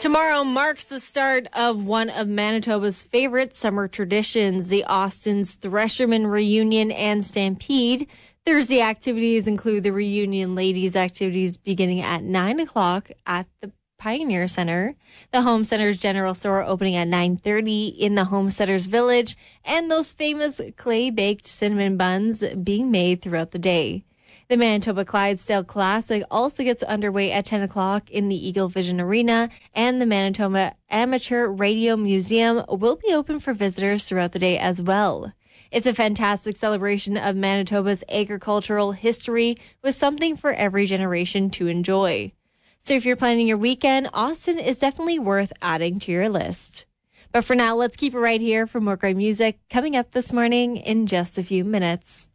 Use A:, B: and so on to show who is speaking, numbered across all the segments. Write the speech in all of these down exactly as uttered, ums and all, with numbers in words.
A: Tomorrow marks the start of one of Manitoba's favorite summer traditions, the Austin's Thresherman Reunion and Stampede. Thursday activities include the Reunion Ladies activities beginning at nine o'clock at the Pioneer Center, the Home Center's General Store opening at nine thirty in the Homesteaders Village, and those famous clay-baked cinnamon buns being made throughout the day. The Manitoba Clydesdale Classic also gets underway at ten o'clock in the Eagle Vision Arena, and the Manitoba Amateur Radio Museum will be open for visitors throughout the day as well. It's a fantastic celebration of Manitoba's agricultural history with something for every generation to enjoy. So if you're planning your weekend, Austin is definitely worth adding to your list. But for now, let's keep it right here for more great music coming up this morning in just a few minutes.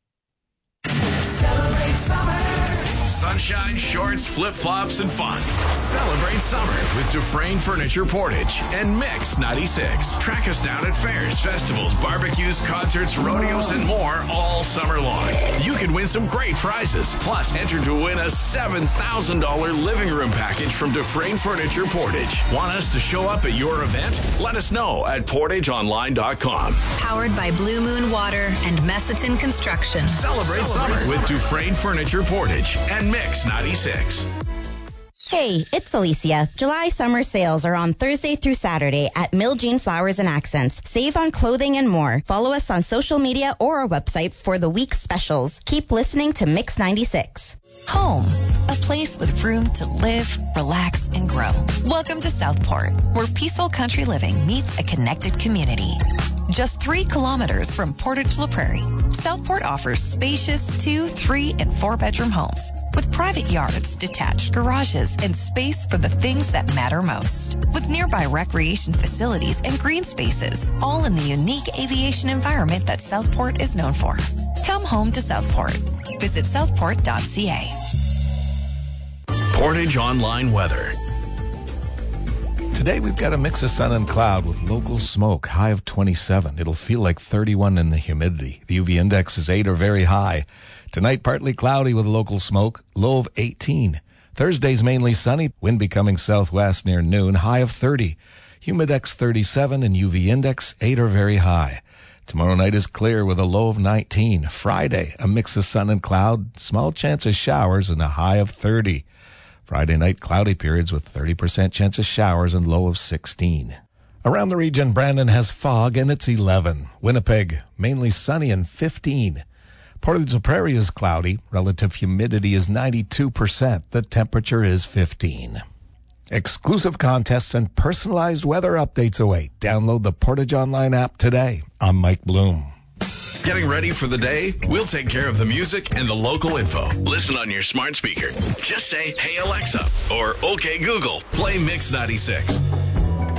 B: Celebrate summer. Sunshine, shorts, flip-flops, and fun. Celebrate summer with Dufresne Furniture Portage and Mix ninety-six. Track us down at fairs, festivals, barbecues, concerts, rodeos, and more all summer long. You can win some great prizes. Plus, enter to win a seven thousand dollars living room package from Dufresne Furniture Portage. Want us to show up at your event? Let us know at portage online dot com.
C: Powered by Blue Moon Water and Messiton Construction.
B: Celebrate, Celebrate summer with Dufresne Furniture Portage and Mix ninety-six.
D: Hey, it's Alicia. July summer sales are on Thursday through Saturday at Mill Jean Flowers and Accents. Save on clothing and more. Follow us on social media or our website for the week's specials. Keep listening to Mix ninety-six.
C: Home, a place with room to live, relax, and grow. Welcome to Southport, where peaceful country living meets a connected community. Just three kilometers from Portage La Prairie, Southport offers spacious two, three, and four-bedroom homes with private yards, detached garages, and space for the things that matter most. With nearby recreation facilities and green spaces, all in the unique aviation environment that Southport is known for. Come home to Southport. Visit southport dot c a.
B: Portage Online Weather.
E: Today we've got a mix of sun and cloud with local smoke, high of twenty-seven. It'll feel like thirty-one in the humidity. The U V index is eight or very high. Tonight partly cloudy with local smoke, low of eighteen. Thursday's mainly sunny, wind becoming southwest near noon, high of thirty. Humidex thirty-seven and U V index eight or very high. Tomorrow night is clear with a low of nineteen. Friday, a mix of sun and cloud, small chance of showers and a high of thirty. Friday night, cloudy periods with thirty percent chance of showers and low of sixteen. Around the region, Brandon has fog and it's eleven. Winnipeg, mainly sunny and fifteen. Portage La Prairie is cloudy. Relative humidity is ninety-two percent. The temperature is fifteen. Exclusive contests and personalized weather updates await. Download the Portage Online app today. I'm Mike Bloom.
B: Getting ready for the day? We'll take care of the music and the local info. Listen on your smart speaker. Just say, "Hey Alexa," or "Okay Google, play Mix ninety-six."